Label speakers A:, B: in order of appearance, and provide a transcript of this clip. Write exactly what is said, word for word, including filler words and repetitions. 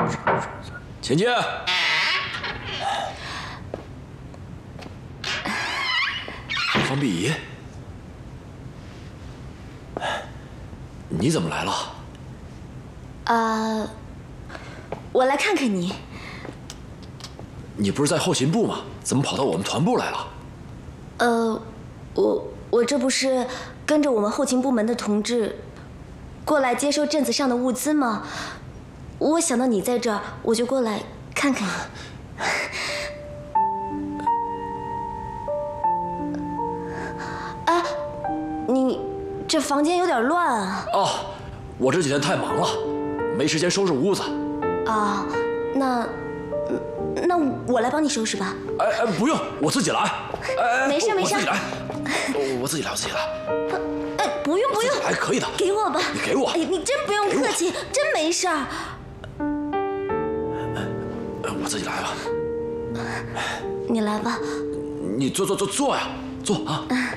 A: 请进。方碧仪，你怎么来了？
B: 啊，我来看看你。
A: 你不是在后勤部吗？怎么跑到我们团部来了？
B: 呃，我我这不是跟着我们后勤部门的同志过来接收镇子上的物资吗？我想到你在这儿，我就过来看看你。哎，你这房间有点乱啊。
A: 哦，我这几天太忙了，没时间收拾屋子。
B: 啊，那那我来帮你收拾吧。
A: 哎哎，不用，我自己来。哎哎，
B: 没事没事，
A: 我自己来，我我自己来，我自己来。
B: 哎，不用不用，
A: 还可以的，
B: 给我吧。
A: 你给我。
B: 哎，你真不用客气，真没事儿。
A: 我自己来吧。
B: 你来吧。
A: 你坐坐坐坐呀，坐啊。